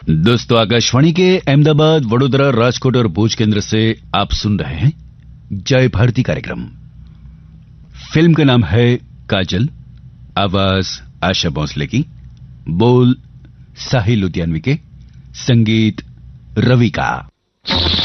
दोस्तों, आकाशवाणी के अहमदाबाद, वडोदरा, राजकोट और भुज केंद्र से आप सुन रहे हैं जय भारती कार्यक्रम। फिल्म का नाम है काजल। आवाज आशा भोसले की, बोल साहिल लुधियानवी के, संगीत रवि का।